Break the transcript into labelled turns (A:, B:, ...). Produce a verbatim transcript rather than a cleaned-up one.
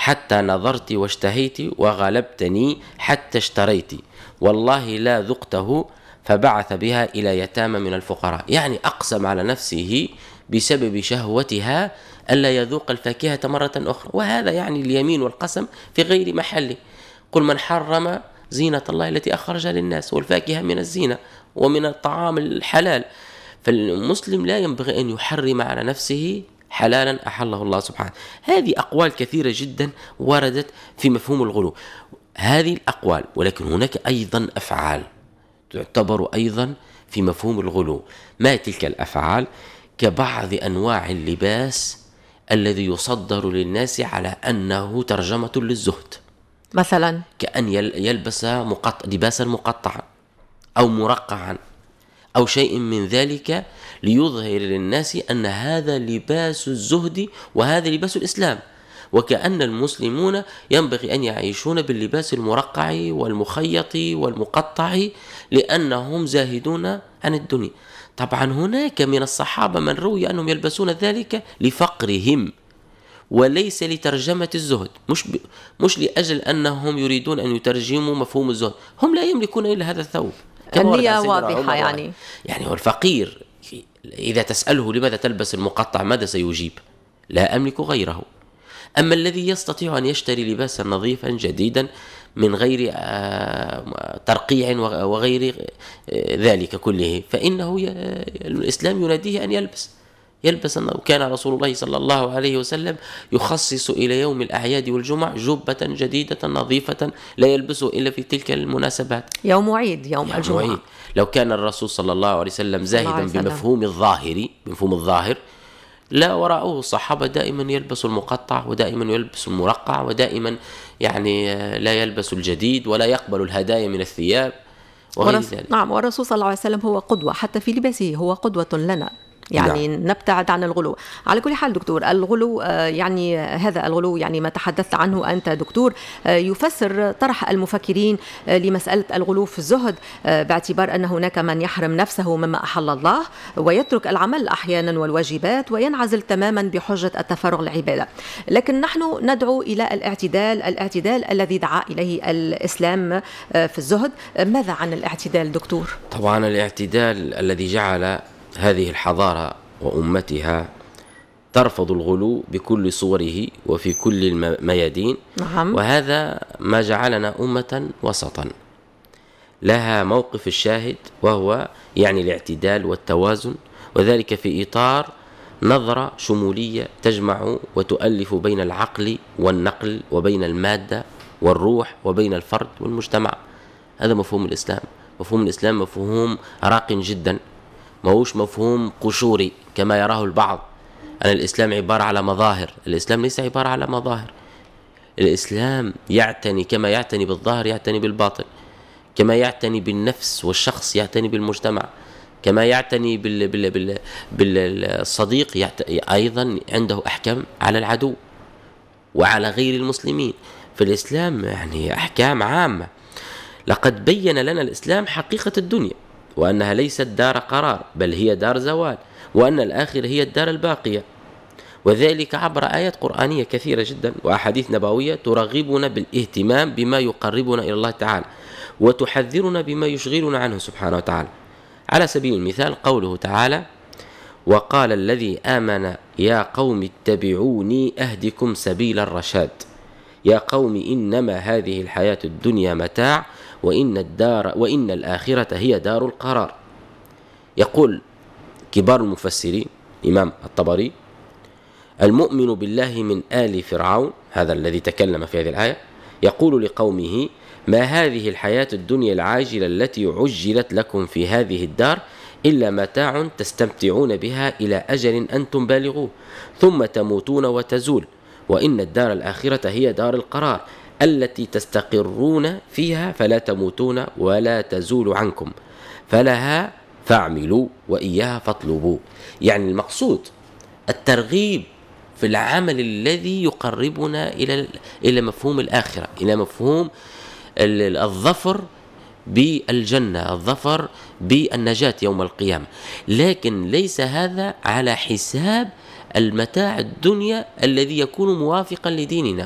A: حتى نظرت واشتهيت وغلبتني حتى اشتريت والله لا ذقته فبعث بها إلى يتامى من الفقراء. يعني أقسم على نفسه بسبب شهوتها ألا يذوق الفاكهة مرة أخرى، وهذا يعني اليمين والقسم في غير محله. قل من حرم زينة الله التي أخرج للناس، والفاكهة من الزينة ومن الطعام الحلال. فالمسلم لا ينبغي أن يحرم على نفسه حلالا أحله الله سبحانه. هذه أقوال كثيرة جدا وردت في مفهوم الغلو، هذه الأقوال، ولكن هناك أيضا أفعال تعتبر أيضا في مفهوم الغلو. ما تلك الأفعال؟ كبعض أنواع اللباس الذي يصدر للناس على أنه ترجمة للزهد،
B: مثلا
A: كأن يلبس مقطع لباسا مقطعا أو مرقعا أو شيء من ذلك ليظهر للناس أن هذا لباس الزهد وهذا لباس الإسلام، وكأن المسلمون ينبغي أن يعيشون باللباس المرقع والمخيط والمقطع لأنهم زاهدون عن الدنيا. طبعا هناك من الصحابة من روي أنهم يلبسون ذلك لفقرهم وليس لترجمة الزهد، مش ب... مش لأجل أنهم يريدون أن يترجموا مفهوم الزهد، هم لا يملكون إلا هذا الثوب.
B: النية واضحة. يعني
A: يعني هو الفقير إذا تسأله لماذا تلبس المقطع ماذا سيجيب؟ لا أملك غيره. أما الذي يستطيع أن يشتري لباسا نظيفا جديدا من غير ترقيع وغير ذلك كله فإنه الإسلام يناديه أن يلبس يلبس وكان رسول الله صلى الله عليه وسلم يخصص إلى يوم الأعياد والجمع جبة جديدة نظيفة لا يلبسه إلا في تلك المناسبات،
B: يوم عيد يوم الجمعة.
A: عيد. لو كان الرسول صلى الله عليه وسلم زاهدا بمفهوم الظاهر بمفهوم الظاهر لا وراءه الصحابة دائما يلبس المقطع ودائما يلبس المرقع ودائما يعني لا يلبس الجديد ولا يقبل الهدايا من الثياب وغير ذلك.
B: نعم، والرسول صلى الله عليه وسلم هو قدوة حتى في لباسه، هو قدوة لنا. يعني نعم. نبتعد عن الغلو. على كل حال دكتور، الغلو يعني هذا الغلو يعني ما تحدثت عنه أنت دكتور يفسر طرح المفكرين لمسألة الغلو في الزهد، باعتبار أن هناك من يحرم نفسه مما أحل الله ويترك العمل أحيانا والواجبات وينعزل تماما بحجة التفرغ للعبادة. لكن نحن ندعو إلى الاعتدال، الاعتدال الذي دعا إليه الإسلام في الزهد. ماذا عن الاعتدال دكتور؟
A: طبعا الاعتدال الذي جعل هذه الحضارة وأمتها ترفض الغلو بكل صوره وفي كل الميادين.
B: نعم.
A: وهذا ما جعلنا أمة وسطا لها موقف الشاهد، وهو يعني الاعتدال والتوازن، وذلك في إطار نظرة شمولية تجمع وتؤلف بين العقل والنقل وبين المادة والروح وبين الفرد والمجتمع. هذا مفهوم الإسلام. مفهوم الإسلام مفهوم راق جدا، ما هوش مفهوم قشوري كما يراه البعض أن الإسلام عبارة على مظاهر. الإسلام ليس عبارة على مظاهر. الإسلام يعتني كما يعتني بالظاهر يعتني بالباطن، كما يعتني بالنفس والشخص يعتني بالمجتمع، كما يعتني بال بال بال بالصديق يعتني أيضا عنده أحكام على العدو وعلى غير المسلمين. في الإسلام يعني أحكام عامة. لقد بين لنا الإسلام حقيقة الدنيا، وأنها ليست دار قرار بل هي دار زوال، وأن الآخرة هي الدار الباقية، وذلك عبر آيات قرآنية كثيرة جدا وأحاديث نبوية ترغبنا بالاهتمام بما يقربنا إلى الله تعالى وتحذرنا بما يشغلنا عنه سبحانه وتعالى. على سبيل المثال قوله تعالى: وقال الذي آمن يا قوم اتبعوني أهدكم سبيل الرشاد يا قوم إنما هذه الحياة الدنيا متاع وإن الدار وإن الآخرة هي دار القرار. يقول كبار المفسرين إمام الطبري: المؤمن بالله من آل فرعون، هذا الذي تكلم في هذه الآية، يقول لقومه: ما هذه الحياة الدنيا العاجلة التي عجلت لكم في هذه الدار إلا متاع تستمتعون بها إلى أجل أنتم بالغوه ثم تموتون وتزول وإن الدار الآخرة هي دار القرار التي تستقرون فيها فلا تموتون ولا تزول عنكم فلها فاعملوا وإياها فاطلبوا. يعني المقصود الترغيب في العمل الذي يقربنا إلى إلى مفهوم الآخرة، إلى مفهوم الظفر بالجنة، الظفر بالنجاة يوم القيامة، لكن ليس هذا على حساب المتاع الدنيا الذي يكون موافقا لديننا.